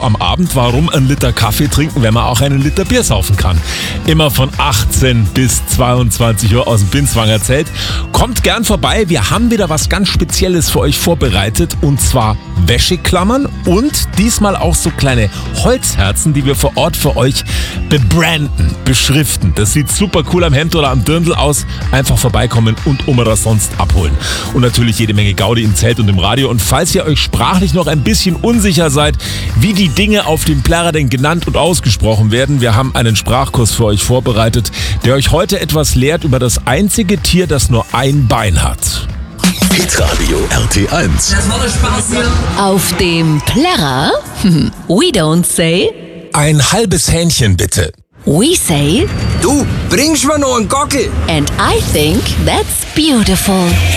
am Abend, warum ein Liter Kaffee trinken, wenn man auch einen Liter Bier saufen kann. Immer von 18 bis 22 Uhr aus dem Binswanger Zelt. Kommt gern vorbei, wir haben wieder was ganz Spezielles für euch vorbereitet, und zwar Wäscheklammern und diesmal auch so kleine Holzherzen, die wir vor Ort für euch bebranden, beschriften. Das sieht super cool am Hemd oder am Dirndl aus. Einfach vorbeikommen und das sonst abholen. Und natürlich jede Menge Gaudi im Zelt und im Radio. Und falls ihr euch sprachlich noch ein bisschen unsicher seid, wie die Dinge auf dem Plärrer denn genannt und ausgesprochen werden, wir haben einen Sprachkurs für euch vorbereitet, der euch heute etwas lehrt über das einzige Tier, das nur ein Bein hat. Hitradio RT1. Das war der Spaß hier. Auf dem Plärrer, we don't say, Ein halbes Hähnchen bitte. we say, Du, bringst mir noch einen Gockel. and I think that's beautiful.